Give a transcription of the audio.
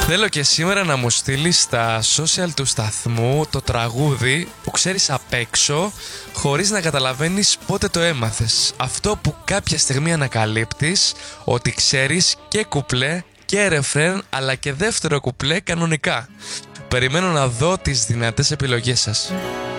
Θέλω και σήμερα να μου στείλεις στα social του σταθμού το τραγούδι που ξέρεις απ' έξω χωρίς να καταλαβαίνεις πότε το έμαθες. Αυτό που κάποια στιγμή ανακαλύπτεις ότι ξέρεις και κουπλέ και ρεφρέν αλλά και δεύτερο κουπλέ κανονικά. Περιμένω να δω τις δυνατές επιλογές σας.